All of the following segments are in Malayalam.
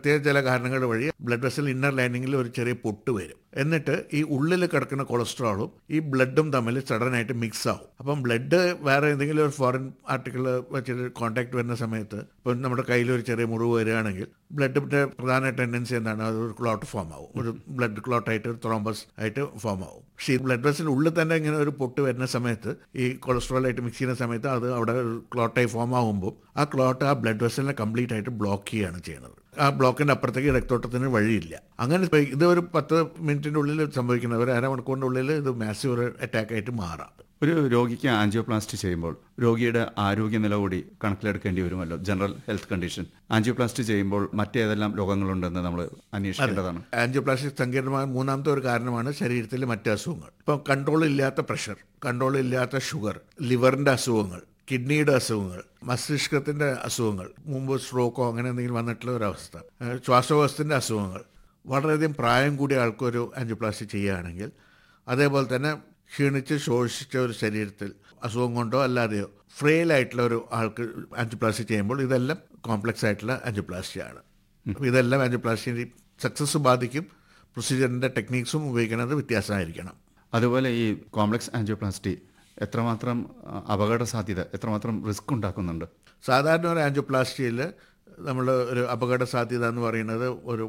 പ്രത്യേക ചില കാരണങ്ങൾ വഴി ബ്ലഡ് വെസൽ ഇന്നർ ലൈനിങ്ങിൽ ഒരു ചെറിയ പൊട്ട് വരും. എന്നിട്ട് ഈ ഉള്ളിൽ കിടക്കുന്ന കൊളസ്ട്രോളും ഈ ബ്ലഡും തമ്മിൽ സഡനായിട്ട് മിക്സ് ആവും. അപ്പം ബ്ലഡ് വേറെ എന്തെങ്കിലും ഒരു ഫോറിൻ ആർട്ടിക്കിൾ വെച്ചിട്ട് കോൺടാക്ട് വരുന്ന സമയത്ത് ഇപ്പം നമ്മുടെ കയ്യിൽ ഒരു ചെറിയ മുറിവ് വരികയാണെങ്കിൽ ബ്ലഡിൻ്റെ പ്രധാന ടെൻഡൻസി എന്താണ്, അത് ഒരു ക്ലോട്ട് ഫോം ആവും, ഒരു ബ്ലഡ് ക്ലോട്ടായിട്ട് ത്രോംബസ് ആയിട്ട് ഫോം ആവും. പക്ഷേ ഈ ബ്ലഡ് വെസൽ ഉള്ളിൽ തന്നെ ഇങ്ങനെ ഒരു പൊട്ട് വരുന്ന സമയത്ത് ഈ കൊളസ്ട്രോളായിട്ട് മിക്സ് ചെയ്യുന്ന സമയത്ത് അത് അവിടെ ഒരു ക്ലോട്ടായി ഫോം ആകുമ്പോൾ ആ ക്ലോട്ട് ആ ബ്ലഡ് വെസലിനെ കംപ്ലീറ്റ് ആയിട്ട് ബ്ലോക്ക് ചെയ്യുകയാണ് ചെയ്യുന്നത്. ആ ബ്ലോക്കിൻ്റെ അപ്പുറത്തേക്ക് രക്തോട്ടത്തിന് വഴിയില്ല. അങ്ങനെ ഇത് ഒരു 10 മിനിറ്റിൻ്റെ ഉള്ളിൽ സംഭവിക്കുന്ന ഒരു അരമണിക്കൂറിൻ്റെ ഉള്ളിൽ ഇത് മാസീവ് അറ്റാക്ക് ആയിട്ട് മാറാം. ഒരു രോഗിക്ക് ആൻജിയോപ്ലാസ്റ്റി ചെയ്യുമ്പോൾ രോഗിയുടെ ആരോഗ്യനില കൂടി കണക്കിലെടുക്കേണ്ടി വരുമല്ലോ, ജനറൽ ഹെൽത്ത് കണ്ടീഷൻ. ആൻജിയോപ്ലാസ്റ്റി ചെയ്യുമ്പോൾ മറ്റേതെല്ലാം രോഗങ്ങളുണ്ടെന്ന് നമ്മൾ അന്വേഷിക്കേണ്ടതാണ്. ആൻജിയോപ്ലാസ്റ്റി സങ്കീർണമായ മൂന്നാമത്തെ ഒരു കാരണമാണ് ശരീരത്തിലെ മറ്റ് അസുഖങ്ങൾ. ഇപ്പം കൺട്രോൾ ഇല്ലാത്ത പ്രഷർ, കൺട്രോൾ ഇല്ലാത്ത ഷുഗർ, ലിവറിൻ്റെ അസുഖങ്ങൾ, കിഡ്നിയുടെ അസുഖങ്ങൾ, മസ്തിഷ്കത്തിൻ്റെ അസുഖങ്ങൾ, മുമ്പ് സ്ട്രോക്കോ അങ്ങനെ എന്തെങ്കിലും വന്നിട്ടുള്ള ഒരവസ്ഥ, ശ്വാസകോശത്തിൻ്റെ അസുഖങ്ങൾ, വളരെയധികം പ്രായം കൂടിയ ആൾക്കൊരു ആൻജിയോപ്ലാസ്റ്റി ചെയ്യുകയാണെങ്കിൽ, അതേപോലെ തന്നെ ക്ഷീണിച്ച് ശോഷിച്ച ഒരു ശരീരത്തിൽ അസുഖം കൊണ്ടോ അല്ലാതെയോ ഫ്രെയിലായിട്ടുള്ള ഒരു ആൾക്ക് ആൻജിയോപ്ലാസ്റ്റി ചെയ്യുമ്പോൾ ഇതെല്ലാം കോംപ്ലക്സ് ആയിട്ടുള്ള ആൻജിയോപ്ലാസ്റ്റിയാണ്. അപ്പോൾ ഇതെല്ലാം ആൻജിയോപ്ലാസ്റ്റിൻ്റെ സക്സസ് ബാധിക്കും. പ്രൊസീജിയറിൻ്റെ ടെക്നീക്സും ഉപയോഗിക്കുന്നത് വ്യത്യാസമായിരിക്കണം. അതുപോലെ ഈ കോംപ്ലക്സ് ആൻജിയോപ്ലാസ്റ്റി എത്രമാത്രം അപകട സാധ്യത, എത്രമാത്രം റിസ്ക് ഉണ്ടാക്കുന്നുണ്ട്? സാധാരണ ഒരു ആൻജിയോപ്ലാസ്റ്റിയിൽ നമ്മൾ ഒരു അപകട സാധ്യത എന്ന് പറയുന്നത് ഒരു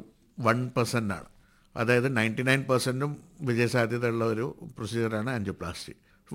1% ആണ്. അതായത് 99% വിജയസാധ്യത ഉള്ള ഒരു പ്രൊസീജിയറാണ് ആൻജിയോപ്ലാസ്റ്റി.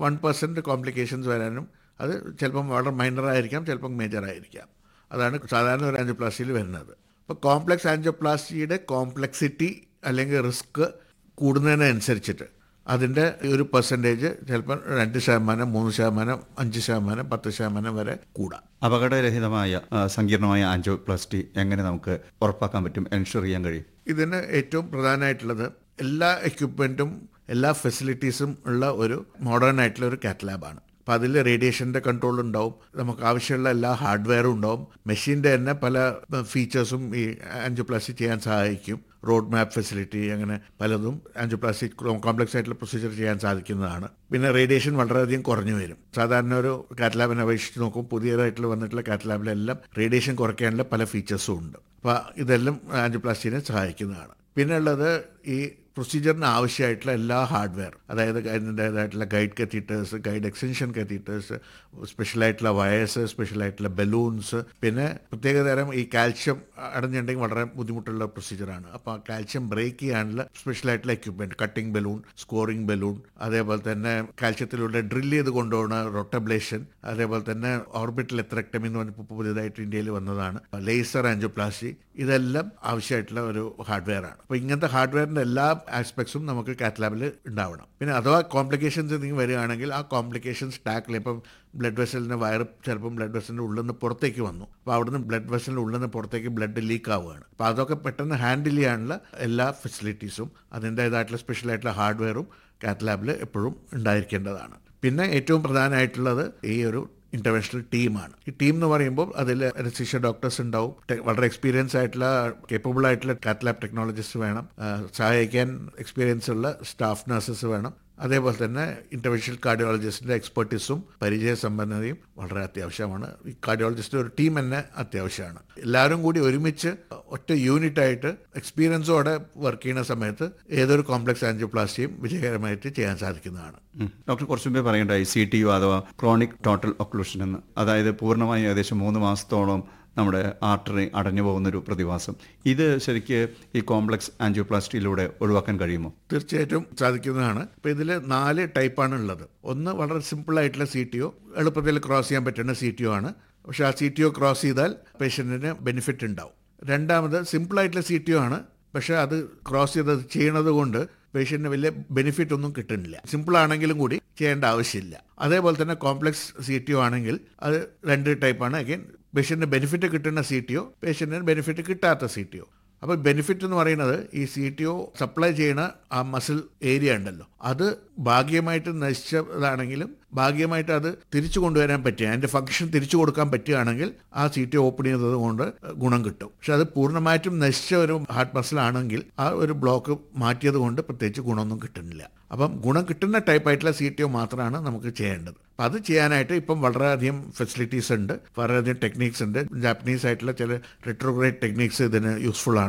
1% കോംപ്ലിക്കേഷൻസ് വരാനും അത് ചിലപ്പം വളരെ മൈനറായിരിക്കാം, ചിലപ്പം മേജറായിരിക്കാം. അതാണ് സാധാരണ ഒരു ആൻജിയോപ്ലാസ്റ്റിയിൽ വരുന്നത്. അപ്പോൾ കോംപ്ലക്സ് ആൻജിയോപ്ലാസ്റ്റിയുടെ കോംപ്ലക്സിറ്റി അല്ലെങ്കിൽ റിസ്ക് കൂടുന്നതിനനുസരിച്ചിട്ട് അതിൻ്റെ ഒരു പെർസെൻറ്റേജ് ചിലപ്പോൾ 2%, 3%, 5%, 10% വരെ കൂടാം. അപകടരഹിതമായ സങ്കീർണമായ ആൻജിയോപ്ലാസ്റ്റി എങ്ങനെ നമുക്ക് ഉറപ്പാക്കാൻ പറ്റും, എൻഷുർ ചെയ്യാൻ കഴിയും? ഇതിന് ഏറ്റവും പ്രധാനമായിട്ടുള്ളത് എല്ലാ എക്യുപ്മെൻറ്റും എല്ലാ ഫെസിലിറ്റീസും ഉള്ള ഒരു മോഡേൺ ആയിട്ടുള്ള ഒരു കാത്ത് ലാബാണ്. അപ്പോൾ അതിൽ റേഡിയേഷൻ്റെ കൺട്രോൾ ഉണ്ടാവും, നമുക്ക് ആവശ്യമുള്ള എല്ലാ ഹാർഡ്വെയറും ഉണ്ടാവും, മെഷീൻ്റെ തന്നെ പല ഫീച്ചേഴ്സും ഈ ആൻജിയോപ്ലാസ്റ്റി ചെയ്യാൻ സഹായിക്കും. റോഡ് മാപ്പ് ഫെസിലിറ്റി, അങ്ങനെ പലതും ആൻജിയോപ്ലാസ്റ്റി കോംപ്ലക്സ് ആയിട്ടുള്ള പ്രൊസീജിയർ ചെയ്യാൻ സാധിക്കുന്നതാണ്. പിന്നെ റേഡിയേഷൻ വളരെയധികം കുറഞ്ഞു വരും. സാധാരണ ഒരു കാത്ത് ലാബിനെ അപേക്ഷിച്ച് നോക്കും, പുതിയതായിട്ടുള്ള വന്നിട്ടുള്ള കാത്ത് ലാബിലെല്ലാം റേഡിയേഷൻ കുറയ്ക്കാനുള്ള പല ഫീച്ചേഴ്സും ഉണ്ട്. അപ്പോൾ ഇതെല്ലാം ആൻജിയോപ്ലാസ്റ്റിനെ സഹായിക്കുന്നതാണ്. പിന്നെ ഉള്ളത് ഈ പ്രൊസീജിയറിന് ആവശ്യമായിട്ടുള്ള എല്ലാ ഹാർഡ്വെയർ, അതായത് അതിൻ്റേതായിട്ടുള്ള guide catheters, guide extension catheters, സ്പെഷ്യലായിട്ടുള്ള wires, സ്പെഷ്യലായിട്ടുള്ള balloons, പിന്നെ പ്രത്യേകതരം ഈ കാൽഷ്യം അടഞ്ഞിട്ടുണ്ടെങ്കിൽ വളരെ ബുദ്ധിമുട്ടുള്ള പ്രൊസീജിയറാണ്. അപ്പോൾ ആ കാൽഷ്യം ബ്രേക്ക് ചെയ്യാനുള്ള സ്പെഷ്യലായിട്ടുള്ള equipment, cutting balloon, scoring balloon, അതേപോലെ തന്നെ കാൽഷ്യത്തിലൂടെ ഡ്രില്ല് ചെയ്ത് കൊണ്ടുപോകുന്ന റൊട്ടബ്ലേഷൻ, അതേപോലെ തന്നെ ഓർബിറ്റൽ എത്തറക്ടമി എന്ന് പറഞ്ഞപ്പോൾ പുതിയതായിട്ട് ഇന്ത്യയിൽ വന്നതാണ്, ലേസർ ആൻജിയോപ്ലാസ്റ്റി, ഇതെല്ലാം ആവശ്യമായിട്ടുള്ള ഒരു ഹാർഡ്വെയറാണ്. അപ്പോൾ ഇങ്ങനത്തെ ഹാർഡ്വെയറിൻ്റെ എല്ലാ ആസ്പെക്ട്സും നമുക്ക് കാത്ത് ലാബിൽ ഉണ്ടാവണം. പിന്നെ അഥവാ കോംപ്ലിക്കേഷൻസ് എന്തെങ്കിലും വരികയാണെങ്കിൽ ആ കോംപ്ലിക്കേഷൻസ് ടാക്കിൽ, ഇപ്പം ബ്ലഡ് വെസലിൻ്റെ വയർ ചിലപ്പം ബ്ലഡ് വെസലിൻ്റെ ഉള്ളിൽ നിന്ന് പുറത്തേക്ക് വന്നു, അപ്പോൾ അവിടുന്ന് ബ്ലഡ് വെസലിൻ്റെ ഉള്ളിൽ നിന്ന് പുറത്തേക്ക് ബ്ലഡ് ലീക്ക് ആവുകയാണ്. അപ്പോൾ അതൊക്കെ പെട്ടെന്ന് ഹാൻഡിൽ ചെയ്യാനുള്ള എല്ലാ ഫെസിലിറ്റീസും അതിൻ്റേതായിട്ടുള്ള സ്പെഷ്യലായിട്ടുള്ള ഹാർഡ്വെയറും കാത്ത് ലാബിൽ എപ്പോഴും ഉണ്ടായിരിക്കേണ്ടതാണ്. പിന്നെ ഏറ്റവും പ്രധാനമായിട്ടുള്ളത് ഈ ഒരു ഇൻ്റർവെൻഷണൽ ടീമാണ്. ഈ ടീം എന്ന് പറയുമ്പോൾ അതിൽ അനസ്തീഷ്യ ഡോക്ടേഴ്സ് ഉണ്ടാവും, വളരെ എക്സ്പീരിയൻസ് ആയിട്ടുള്ള കേപ്പബിൾ ആയിട്ടുള്ള കാത്ത് ലാബ് ടെക്നോളജിസ്റ്റ് വേണം, സഹായിക്കാൻ എക്സ്പീരിയൻസ് ഉള്ള സ്റ്റാഫ് നഴ്സസ് വേണം, അതേപോലെ തന്നെ ഇൻ്റർവെൻഷണൽ കാർഡിയോളജിസ്റ്റിൻ്റെ എക്സ്പെർട്ടീസും പരിചയസമ്പന്നതയും വളരെ അത്യാവശ്യമാണ്. ഈ കാർഡിയോളജിസ്റ്റിൻ്റെ ഒരു ടീം തന്നെ അത്യാവശ്യമാണ്. എല്ലാവരും കൂടി ഒരുമിച്ച് ഒറ്റ യൂണിറ്റായിട്ട് എക്സ്പീരിയൻസോടെ വർക്ക് ചെയ്യുന്ന സമയത്ത് ഏതൊരു കോംപ്ലക്സ് ആൻജിയോപ്ലാസ്റ്റിയും വിജയകരമായിട്ട് ചെയ്യാൻ സാധിക്കുന്നതാണ്. ഡോക്ടർ കുറച്ചു മുമ്പേ പറയേണ്ടായി CTO അഥവാ ക്രോണിക് ടോട്ടൽ ഒക്ലൂഷൻ എന്ന്, അതായത് പൂർണ്ണമായും ഏകദേശം 3 മാസത്തോളം നമ്മുടെ ആർട്ടറി അടഞ്ഞു പോകുന്നൊരു പ്രതിഭാസം. ഇത് ശരിക്ക് ഈ കോംപ്ലക്സ് ആൻജിയോപ്ലാസ്റ്റിയിലൂടെ ഒഴിവാക്കാൻ കഴിയുമോ? തീർച്ചയായിട്ടും സാധിക്കുന്നതാണ്. ഇപ്പോൾ ഇതിൽ 4 ടൈപ്പാണ് ഉള്ളത്. ഒന്ന് വളരെ സിമ്പിളായിട്ടുള്ള CTO, എളുപ്പത്തിൽ ക്രോസ് ചെയ്യാൻ പറ്റുന്ന CTO ആണ്. പക്ഷേ ആ CTO ക്രോസ് ചെയ്താൽ പേഷ്യൻറ്റിന് ബെനിഫിറ്റ് ഉണ്ടാവും. രണ്ടാമത് സിമ്പിളായിട്ടുള്ള CTO ആണ്, പക്ഷേ അത് ക്രോസ് ചെയ്തത് ചെയ്യണത് കൊണ്ട് പേഷ്യൻറ്റിന് വലിയ ബെനിഫിറ്റ് ഒന്നും കിട്ടുന്നില്ല. സിമ്പിൾ ആണെങ്കിലും കൂടി ചെയ്യേണ്ട ആവശ്യമില്ല. അതേപോലെ തന്നെ കോംപ്ലക്സ് CTO ആണെങ്കിൽ അത് 2 ടൈപ്പാണ്. അഗൈൻ പേഷ്യൻറ്റിന് ബെനിഫിറ്റ് കിട്ടുന്ന CTO, പേഷ്യൻറ്റിന് ബെനിഫിറ്റ് കിട്ടാത്ത CTO. അപ്പോൾ ബെനിഫിറ്റ് എന്ന് പറയുന്നത് ഈ CTO സപ്ലൈ ചെയ്യണ ആ മസിൽ ഏരിയ ഉണ്ടല്ലോ, അത് ഭാഗികമായിട്ട് നശിച്ചതാണെങ്കിലും ഭാഗികമായിട്ട് അത് തിരിച്ചു കൊണ്ടുവരാൻ പറ്റുക, അതിൻ്റെ ഫംഗ്ഷൻ തിരിച്ചു കൊടുക്കാൻ പറ്റുകയാണെങ്കിൽ ആ CTO ഓപ്പൺ ചെയ്തത് കൊണ്ട് ഗുണം കിട്ടും. പക്ഷെ അത് പൂർണ്ണമായിട്ടും നശിച്ച ഒരു ഹാർട്ട് മസിൽ ആണെങ്കിൽ ആ ഒരു ബ്ലോക്ക് മാറ്റിയത് കൊണ്ട് പ്രത്യേകിച്ച് ഗുണമൊന്നും കിട്ടുന്നില്ല. അപ്പം ഗുണം കിട്ടുന്ന ടൈപ്പായിട്ടുള്ള CTO മാത്രമാണ് നമുക്ക് ചെയ്യേണ്ടത്. അപ്പം അത് ചെയ്യാനായിട്ട് ഇപ്പം വളരെയധികം ഫെസിലിറ്റീസ് ഉണ്ട്, വളരെയധികം ടെക്നീക്സ് ഉണ്ട്. ജാപ്പനീസ് ആയിട്ടുള്ള ചില റിട്രോഗ്രേഡ് ടെക്നീക്സ് ഇതിന് യൂസ്ഫുൾ ആണ്.